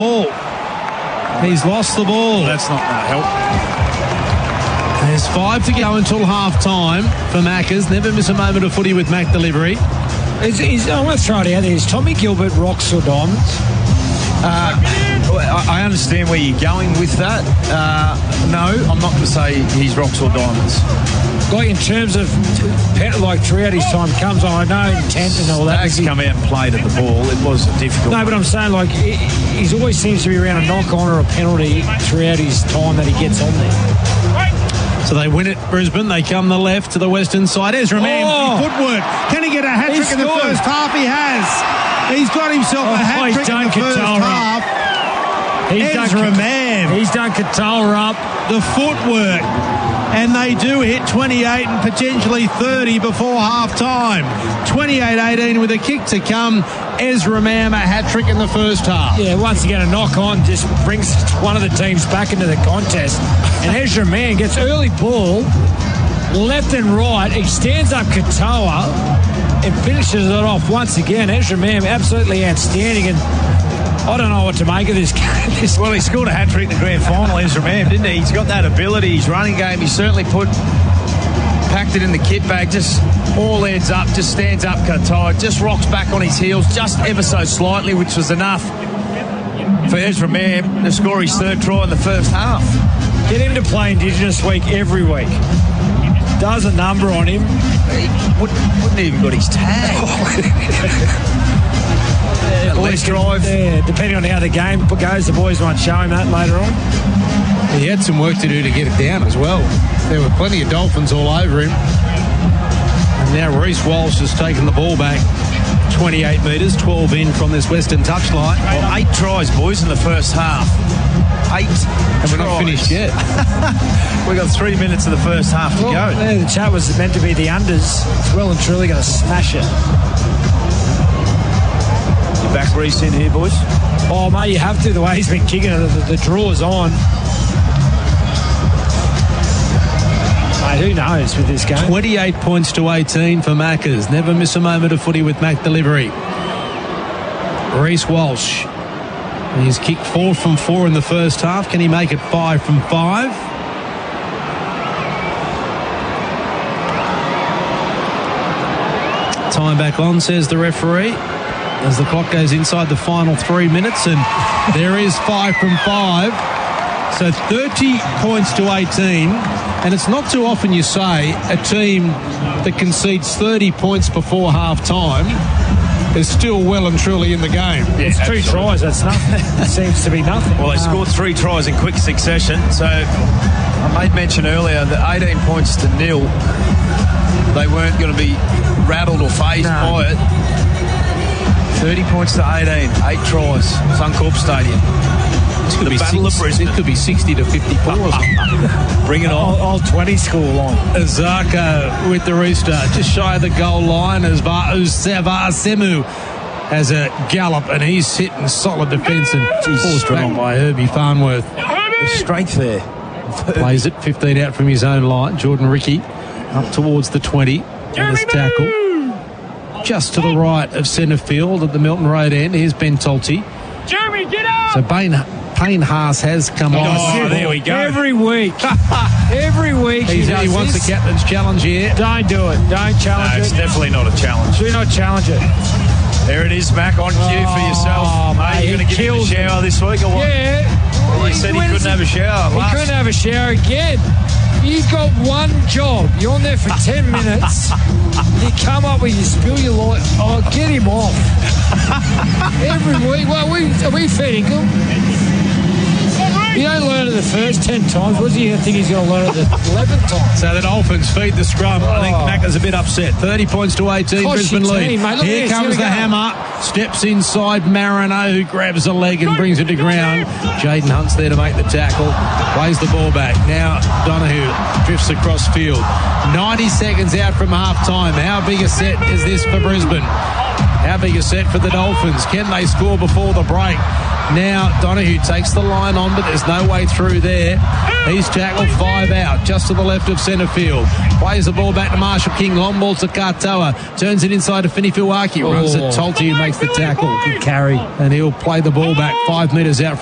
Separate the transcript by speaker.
Speaker 1: ball. He's lost the ball.
Speaker 2: That's not going to help.
Speaker 1: There's 5 to go until half-time for Maccas. Never miss a moment of footy with Mac Delivery.
Speaker 3: I'm going to throw it out there. Is Tommy Gilbert rocks or diamonds?
Speaker 2: I understand where you're going with that. No, I'm not going to say he's rocks or diamonds.
Speaker 3: Like in terms of, like throughout his time comes on, I know intent and all that.
Speaker 2: He's come out and played at the ball. It was a difficult.
Speaker 3: No, but I'm saying like he's always seems to be around a knock-on or a penalty throughout his time that he gets on there.
Speaker 1: So they win it, Brisbane. They come the left to the western side. Ezra Mam, footwork. Can he get a hat-trick in the first half? He has. He's got himself a hat-trick in the first half. Ezra Mam.
Speaker 3: He's done Katoa up.
Speaker 1: The footwork. And they do hit 28 and potentially 30 before half-time. 28-18 with a kick to come. Ezra Mam, a hat-trick in the first half.
Speaker 3: Yeah, once again, a knock-on just brings one of the teams back into the contest. And Ezra Mam gets early ball, left and right. He stands up Katoa and finishes it off once again. Ezra Mam, absolutely outstanding. And I don't know what to make of this game.
Speaker 2: Well, he scored a hat-trick in the grand final, Ezra Mam, didn't he? He's got that ability. His running game, he certainly packed it in the kit bag. Just all heads up, just stands up Katoa, just rocks back on his heels just ever so slightly, which was enough for Ezra Mam to score his third try in the first half.
Speaker 3: Get him to play Indigenous Week every week. Does a number on him.
Speaker 2: He wouldn't even got his tag. Let's drive.
Speaker 3: Yeah, depending on how the game goes, the boys might show him that later on.
Speaker 1: He had some work to do to get it down as well. There were plenty of Dolphins all over him. And now Reece Walsh has taken the ball back 28 metres, 12 in from this western touchline.
Speaker 2: Well, 8 tries, boys, in the first half. 8
Speaker 1: and we're not finished yet.
Speaker 2: We've got 3 minutes of the first half to go.
Speaker 3: Yeah, the chat was meant to be the unders. It's well and truly going to smash it.
Speaker 2: Back Reece in here, boys.
Speaker 3: Oh, mate, you have to. The way he's been kicking it, the draw's on. Mate, who knows with this game?
Speaker 1: 28 points to 18 for Maccas. Never miss a moment of footy with Mac Delivery. Reece Walsh. He's kicked 4 from 4 in the first half. Can he make it 5 from 5? Time back on, says the referee, as the clock goes inside the final 3 minutes, and there is 5 from 5. So 30 points to 18, and it's not too often you say a team that concedes 30 points before half-time is still well and truly in the game.
Speaker 3: Yeah, it's 2 tries, that's nothing. It seems to be nothing.
Speaker 2: Well, they scored 3 tries in quick succession, so I made mention earlier that 18 points to 0, they weren't going to be rattled or phased by it. 30 points to 18, 8 tries, Suncorp Stadium.
Speaker 1: This could be Battle of Brisbane. It could be 60 to 54 or something.
Speaker 2: Bring it on.
Speaker 3: Old 20 school on.
Speaker 1: Azaka with the restart, just shy of the goal line as Semu has a gallop, and he's hitting solid defence and forced back by Herbie Farnworth.
Speaker 2: The strength there.
Speaker 1: Plays it 15 out from his own line. Jordan Ricky up towards the 20. And his tackle just to the right of centre field at the Milton Road end. Here's Ben Tolti.
Speaker 3: Jeremy, get up!
Speaker 1: So Payne Haas has come on.
Speaker 2: Oh, there we go.
Speaker 3: Every week. Every week.
Speaker 1: He wants the captain's challenge here.
Speaker 3: Don't do it. Don't challenge it.
Speaker 2: It's definitely not a challenge.
Speaker 3: Do not challenge it.
Speaker 2: There it is, Mac, on cue for yourself.
Speaker 3: Mate,
Speaker 2: you're going to give him a shower this week or what?
Speaker 3: Yeah.
Speaker 2: You said he couldn't have a shower.
Speaker 3: He couldn't have a shower again. You've got one job. You're on there for 10 minutes. You come up with you spill your life. Oh, get him off. Every week. Well, are we feeding him? You don't learn it the first 10 times. What do you think he's going to learn it the 11th time?
Speaker 1: So the Dolphins feed the scrum. I think Macca's a bit upset. 30 points to 18, Brisbane lead. Here comes the hammer. Steps inside Marino, who grabs a leg and brings it to ground. Jaden Hunt's there to make the tackle. Plays the ball back. Now Donahue drifts across field. 90 seconds out from half-time. How big a set is this for Brisbane? How big a set for the Dolphins? Can they score before the break? Now Donahue takes the line on, but there's no way through there. He's tackled 5 out, just to the left of centre field. Plays the ball back to Marshall King. Long ball to Katoa. Turns it inside to Fini Fiwaki. Runs it Tolti, who makes the tackle.
Speaker 3: Good carry.
Speaker 1: And he'll play the ball back 5 metres out